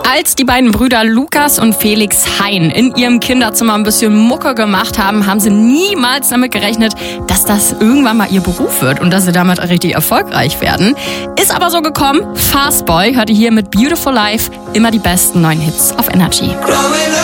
Als die beiden Brüder Lukas und Felix Hein in ihrem Kinderzimmer ein bisschen Mucke gemacht haben, haben sie niemals damit gerechnet, dass das irgendwann mal ihr Beruf wird und dass sie damit richtig erfolgreich werden. Ist aber so gekommen. Fastboy hörte hier mit Beautiful Life immer die besten neuen Hits auf Energy.